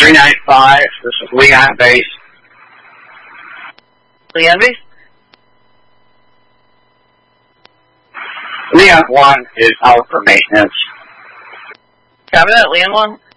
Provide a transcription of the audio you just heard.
395, this is Leon Base. Leon Base? Leon 1 is out for maintenance. Copy that, Leon 1.